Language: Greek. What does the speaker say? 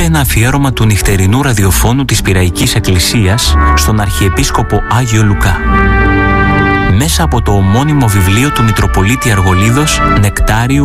Ακούτε ένα αφιέρωμα του νυχτερινού ραδιοφώνου της Πειραϊκής Εκκλησίας στον Αρχιεπίσκοπο Άγιο Λουκά, μέσα από το ομώνυμο βιβλίο του Μητροπολίτη Αργολίδος Νεκτάριου